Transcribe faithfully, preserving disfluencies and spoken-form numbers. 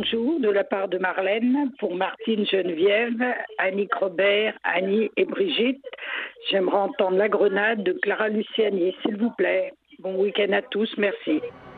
bonjour de la part de Marlène pour Martine, Geneviève, Annick, Robert, Annie et Brigitte. J'aimerais entendre La Grenade de Clara Luciani, s'il vous plaît. Bon week-end à tous, merci.